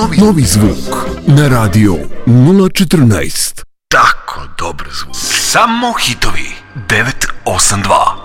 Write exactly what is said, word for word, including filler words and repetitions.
Novi, novi zvuk na radio nula četrnaest. Tako dobar zvuk. Samo hitovi devet osam dva.